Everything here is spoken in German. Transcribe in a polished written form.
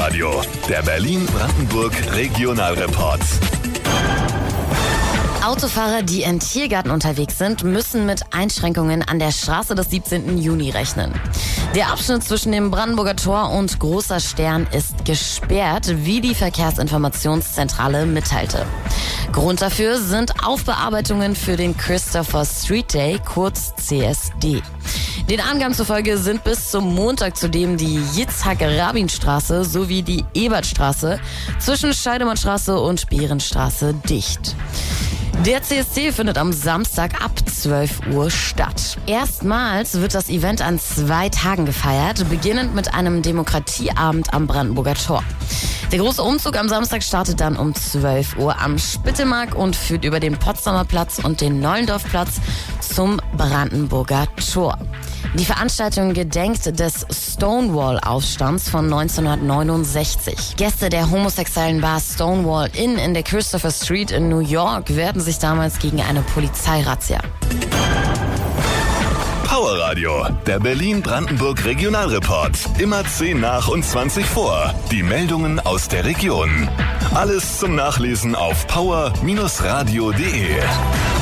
Powerradio, der Berlin-Brandenburg Regionalreport. Autofahrer, die in Tiergarten unterwegs sind, müssen mit Einschränkungen an der Straße des 17. Juni rechnen. Der Abschnitt zwischen dem Brandenburger Tor und Großer Stern ist gesperrt, wie die Verkehrsinformationszentrale mitteilte. Grund dafür sind Aufbearbeitungen für den Christopher Street Day, kurz CSD. Den Angaben zufolge sind bis zum Montag zudem die Yitzhak-Rabin-Straße sowie die Ebertstraße zwischen Scheidemannstraße und Behrenstraße dicht. Der CSD findet am Samstag ab 12 Uhr statt. Erstmals wird das Event an 2 Tagen gefeiert, beginnend mit einem Demokratieabend am Brandenburger Tor. Der große Umzug am Samstag startet dann um 12 Uhr am Spittelmarkt und führt über den Potsdamer Platz und den Nollendorfplatz zum Brandenburger Tor. Die Veranstaltung gedenkt des Stonewall-Aufstands von 1969. Gäste der homosexuellen Bar Stonewall Inn in der Christopher Street in New York wehrten sich damals gegen eine Polizeirazzia. Powerradio, der Berlin-Brandenburg Regionalreport. Immer 10 nach und 20 vor. Die Meldungen aus der Region. Alles zum Nachlesen auf power-radio.de.